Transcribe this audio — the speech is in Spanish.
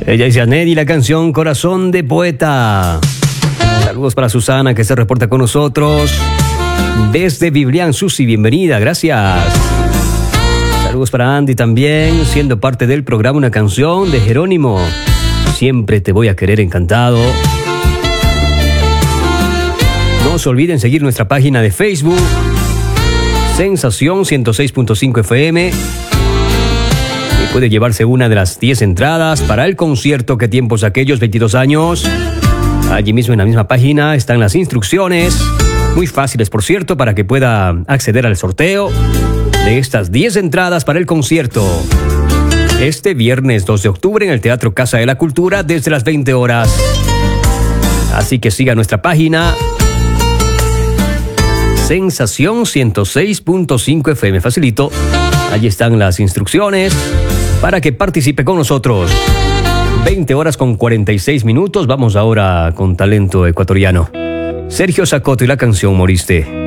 Ella es Janet y la canción Corazón de Poeta. Saludos para Susana, que se reporta con nosotros desde Biblián. Susi, bienvenida, gracias. Saludos para Andy también, siendo parte del programa Una Canción de Jerónimo. Siempre te voy a querer, encantado. No se olviden seguir nuestra página de Facebook, Sensación 106.5 FM. Y puede llevarse una de las 10 entradas para el concierto Que Tiempos Aquellos, 22 años. Allí mismo en la misma página están las instrucciones, muy fáciles por cierto, para que pueda acceder al sorteo de estas 10 entradas para el concierto. Este viernes 2 de octubre en el Teatro Casa de la Cultura desde las 20 horas. Así que siga nuestra página Sensación 106.5 FM. Facilito. Allí están las instrucciones para que participe con nosotros. 20 horas con 46 minutos. Vamos ahora con talento ecuatoriano. Sergio Zacoto y la canción Moriste.